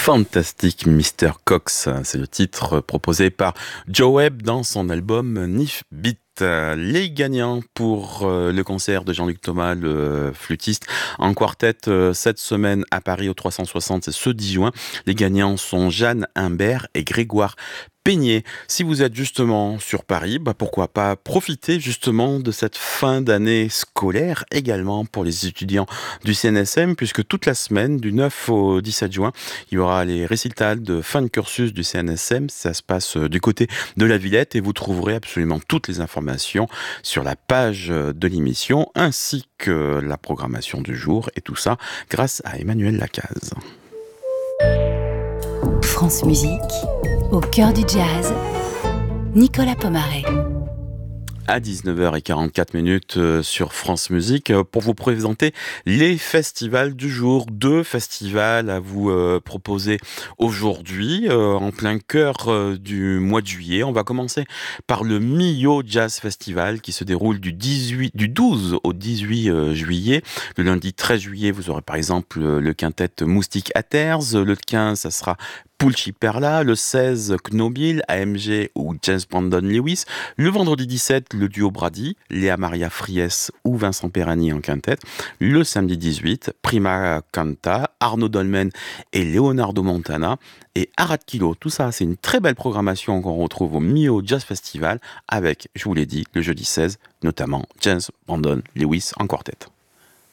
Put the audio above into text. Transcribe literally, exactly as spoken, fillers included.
Fantastic mister Cox, c'est le titre proposé par Joe Webb dans son album Nif Beat. Les gagnants pour euh, le concert de Jean-Luc Thomas, le flûtiste, en quartet euh, cette semaine à Paris au trois cent soixante, c'est ce dix juin. Les gagnants sont Jeanne Imbert et Grégoire Peigné. Si vous êtes justement sur Paris, bah pourquoi pas profiter justement de cette fin d'année scolaire également pour les étudiants du C N S M, puisque toute la semaine, du neuf au dix-sept juin, il y aura les récitals de fin de cursus du C N S M. Ça se passe du côté de la Villette et vous trouverez absolument toutes les informations sur la page de l'émission ainsi que la programmation du jour, et tout ça grâce à Emmanuel Lacaze. France Musique, au cœur du jazz, Nicolas Pomaré. À dix-neuf heures quarante-quatre sur France Musique pour vous présenter les festivals du jour. Deux festivals à vous euh, proposer aujourd'hui euh, en plein cœur euh, du mois de juillet. On va commencer par le Millau Jazz Festival qui se déroule du, dix-huit, du douze au dix-huit euh, juillet. Le lundi treize juillet, vous aurez par exemple le quintet Moustique Atters. Le quinze, ça sera Pulci Perla, le seize, Knobil, A M G ou James Brandon Lewis. Le vendredi dix-sept, le duo Brady, Léa Maria Fries ou Vincent Perani en quintette. Le samedi dix-huit, Prima Canta, Arnaud Dolmen et Leonardo Montana et Arad Kilo. Tout ça, c'est une très belle programmation qu'on retrouve au Millau Jazz Festival avec, je vous l'ai dit, le jeudi seize, notamment James Brandon Lewis en quartet.